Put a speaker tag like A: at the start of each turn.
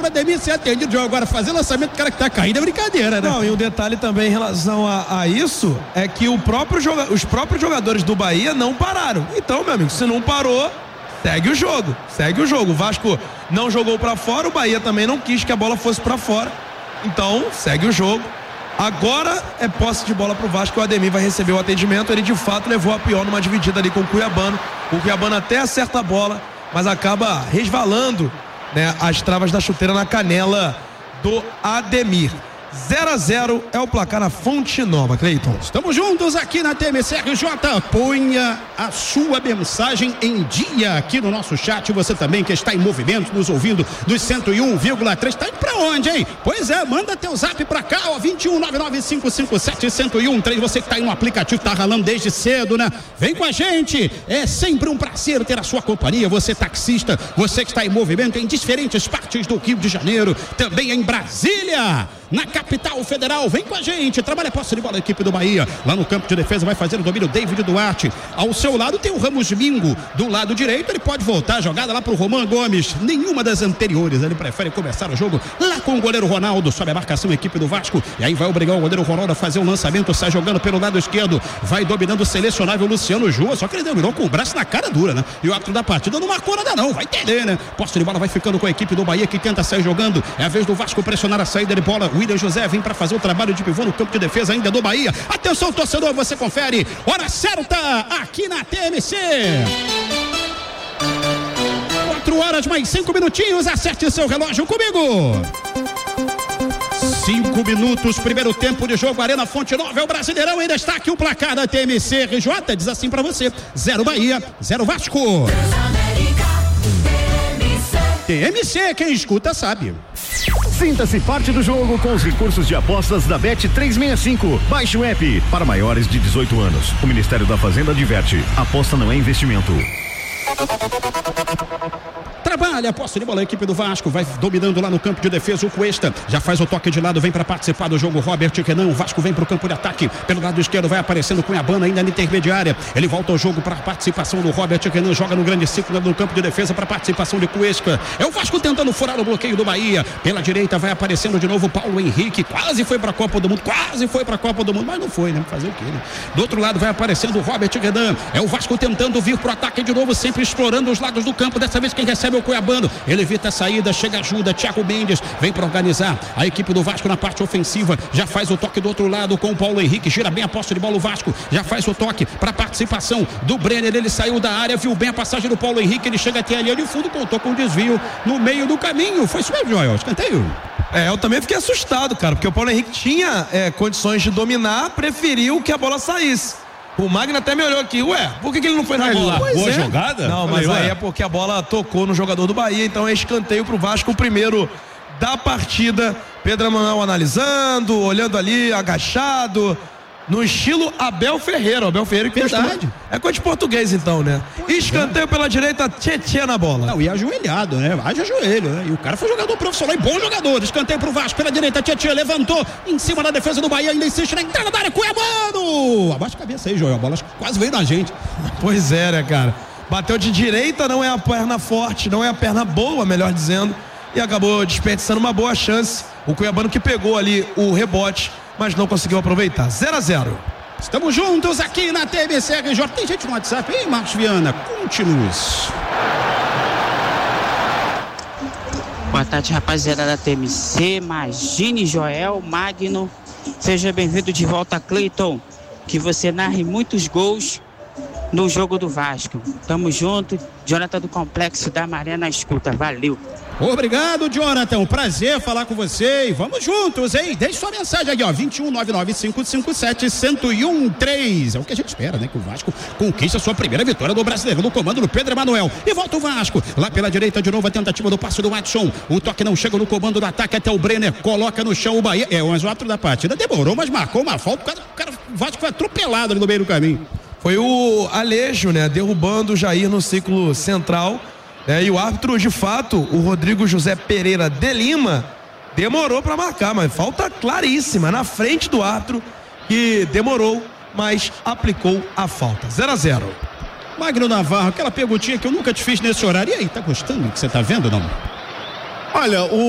A: Ademir ser atendido. Agora, fazer lançamento do cara que tá caindo é brincadeira, né?
B: Não, e um detalhe também em relação a isso é que os próprios jogadores do Bahia não pararam. Então, meu amigo, se não parou, segue o jogo. O Vasco não jogou pra fora, o Bahia também não quis que a bola fosse pra fora. Então, segue o jogo. Agora é posse de bola pro Vasco. O Ademir vai receber o atendimento. Ele de fato levou a pior numa dividida ali com o Cuiabano. O Cuiabano até acerta a bola, mas acaba resvalando, né, as travas da chuteira na canela do Ademir. 0-0 é o placar na Fonte Nova, Cleiton.
A: Estamos juntos aqui na TMC RJ. Ponha a sua mensagem em dia aqui no nosso chat. Você também que está em movimento, nos ouvindo dos 101,3. Tá indo pra onde, hein? Pois é, manda teu zap pra cá, ó, 2199557113. Você que tá aí no aplicativo, tá ralando desde cedo, né? Vem com a gente. É sempre um prazer ter a sua companhia. Você taxista, você que está em movimento em diferentes partes do Rio de Janeiro, também em Brasília, na capital federal, vem com a gente. Trabalha a posse de bola a equipe do Bahia. Lá no campo de defesa vai fazer o domínio David Duarte. Ao seu lado tem o Ramos Mingo. Do lado direito ele pode voltar a jogada lá pro Roman Gomes. Nenhuma das anteriores. Ele prefere começar o jogo lá com o goleiro Ronaldo. Sobe a marcação a equipe do Vasco. E aí vai obrigar o goleiro Ronaldo a fazer um lançamento. Sai jogando pelo lado esquerdo. Vai dominando o selecionável Luciano Jua. Só que ele dominou com o braço na cara dura, né? E o árbitro da partida não marcou nada não. Vai entender, né? Posse de bola vai ficando com a equipe do Bahia que tenta sair jogando. É a vez do Vasco pressionar a saída de bola. William José vem para fazer o trabalho de pivô no campo de defesa ainda do Bahia. Atenção, torcedor, você confere. Hora certa aqui na TMC. 4 horas mais 5 minutinhos. Acerte seu relógio comigo. 5 minutos, primeiro tempo de jogo, Arena Fonte Nova, é o Brasileirão em destaque. O placar da TMC RJ diz assim pra você: 0 Bahia, 0 Vasco. TMC, quem escuta sabe.
C: Sinta-se parte do jogo com os recursos de apostas da Bet365. Baixe o app. Para maiores de 18 anos. O Ministério da Fazenda adverte: aposta não é investimento.
A: Trabalha a posse de bola a equipe do Vasco, vai dominando lá no campo de defesa o Cuesta, já faz o toque de lado, vem para participar do jogo Robert Kenan. O Vasco vem para o campo de ataque, pelo lado esquerdo vai aparecendo Cunhabana ainda na intermediária, ele volta ao jogo para a participação do Robert Kenan, joga no grande círculo no campo de defesa para a participação de Cuesta. É o Vasco tentando furar o bloqueio do Bahia, pela direita vai aparecendo de novo Paulo Henrique, quase foi para a Copa do Mundo, mas não foi, né? Fazer o quê, né? Do outro lado vai aparecendo o Robert Kenan, é o Vasco tentando vir pro ataque de novo, sempre explorando os lados do campo, dessa vez quem recebe é o Cuiabano, ele evita a saída, chega ajuda, Thiago Mendes vem para organizar a equipe do Vasco na parte ofensiva, já faz o toque do outro lado com o Paulo Henrique, gira bem a posse de bola o Vasco, já faz o toque para participação do Brenner, ele saiu da área, viu bem a passagem do Paulo Henrique, ele chega até ali de fundo, contou com um desvio no meio do caminho, foi isso mesmo, Joel, escanteio.
B: Eu também fiquei assustado, cara, porque o Paulo Henrique tinha condições de dominar, preferiu que a bola saísse. O Magno até me olhou aqui, por que ele não foi na bola?
A: Boa jogada?
B: Não, mas aí é porque a bola tocou no jogador do Bahia, então é escanteio pro Vasco, o primeiro da partida. Pedro Emanuel analisando, olhando ali, agachado, no estilo Abel Ferreira. Abel Ferreira que
A: verdade.
B: É coisa de português então, né? Escanteio pela direita, Tietê na bola.
A: Não, e ajoelhado, né? Haja joelho, né? E o cara foi jogador profissional e bom jogador. Escanteio pro Vasco pela direita, Tietê levantou em cima da defesa do Bahia, ainda insiste na entrada da área, Cuiabano! Abaixa a cabeça aí, Joel, a bola quase veio na gente.
B: Pois é, né, cara? Bateu de direita, não é a perna forte, não é a perna boa, melhor dizendo, e acabou desperdiçando uma boa chance. O Cuiabano que pegou ali o rebote, mas não conseguiu aproveitar. 0-0.
A: Estamos juntos aqui na TMC RJ. Tem gente no WhatsApp, hein, Marcos Viana? Conte-nos.
D: Boa tarde, rapaziada da TMC. Imagine, Joel, Magno. Seja bem-vindo de volta, Cleiton. Que você narre muitos gols no jogo do Vasco. Tamo junto. Jonathan do Complexo da Maré na escuta. Valeu.
A: Obrigado, Jonathan. Prazer falar com você e vamos juntos, hein? Deixe sua mensagem aqui, ó. 2199557113. É o que a gente espera, né? Que o Vasco conquista a sua primeira vitória do Brasileiro no comando do Pedro Emanuel. E volta o Vasco. Lá pela direita, de novo, a tentativa do passe do Watson. O toque não chega no comando do ataque até o Brenner. Coloca no chão o Bahia. Mas o ato da partida demorou, mas marcou uma falta. O Vasco foi atropelado ali no meio do caminho.
B: Foi o Alejo, né? Derrubando o Jair no círculo central. E o árbitro, de fato, o Rodrigo José Pereira de Lima, demorou para marcar, mas falta claríssima na frente do árbitro, que demorou, mas aplicou a falta. 0-0.
A: Magno Navarro, aquela perguntinha que eu nunca te fiz nesse horário. E aí, tá gostando do que você tá vendo, não?
E: Olha,